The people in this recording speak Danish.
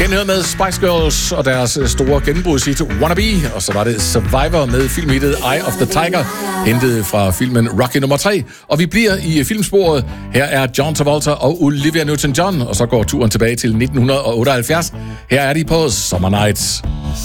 Igen hør med Spice Girls og deres store gennembrudshit Wannabe, og så var det Survivor med filmhittet Eye of the Tiger, hentet fra filmen Rocky nummer 3. Og vi bliver i filmsporet. Her er John Travolta og Olivia Newton-John, og så går turen tilbage til 1978. Her er de på Summer Nights.